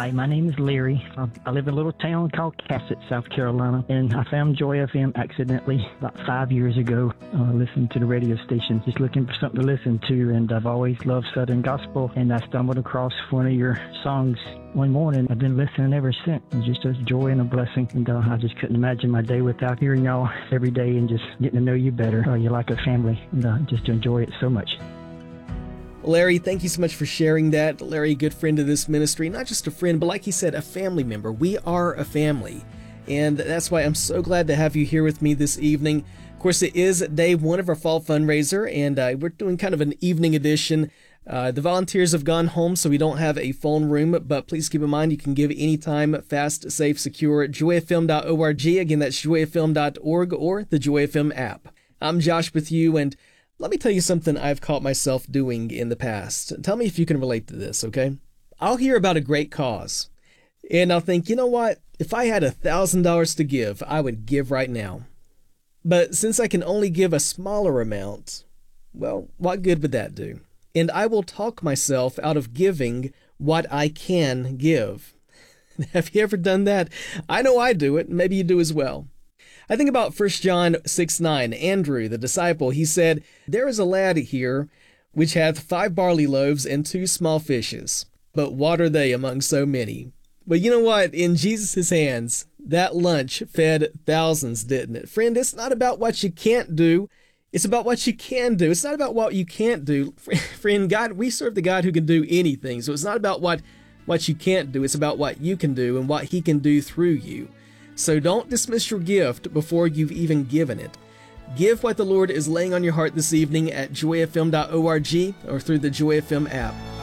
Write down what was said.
Hi, my name is Larry. I live in a little town called Cassett, South Carolina, and I found Joy FM accidentally about 5 years ago, listening to the radio station, just looking for something to listen to, and I've always loved Southern gospel, and I stumbled across one of your songs one morning. I've been listening ever since. It's just a joy and a blessing, and I just couldn't imagine my day without hearing y'all every day and just getting to know you better. You're like a family, and just to enjoy it so much. Larry, thank you so much for sharing that. Larry, a good friend of this ministry, not just a friend, but like he said, a family member. We are a family, and that's why I'm so glad to have you here with me this evening. Of course, it is day one of our fall fundraiser, and we're doing kind of an evening edition. The volunteers have gone home, so we don't have a phone room, but please keep in mind you can give anytime, fast, safe, secure, joyfm.org. Again, that's joyfm.org or the Joy FM app. I'm Josh with you, and let me tell you something I've caught myself doing in the past. Tell me if you can relate to this, okay? I'll hear about a great cause, and I'll think, you know what? If I had $1,000 to give, I would give right now. But since I can only give a smaller amount, well, what good would that do? And I will talk myself out of giving what I can give. Have you ever done that? I know I do it. Maybe you do as well. I think about 1 John 6:9. Andrew, the disciple, he said, "There is a lad here which hath 5 barley loaves and 2 small fishes. But what are they among so many?" But you know what? In Jesus' hands, that lunch fed thousands, didn't it? Friend, it's not about what you can't do. It's about what you can do. It's not about what you can't do. Friend, God, we serve the God who can do anything. So it's not about what you can't do. It's about what you can do and what He can do through you. So don't dismiss your gift before you've even given it. Give what the Lord is laying on your heart this evening at joyfm.org or through the Joy FM app.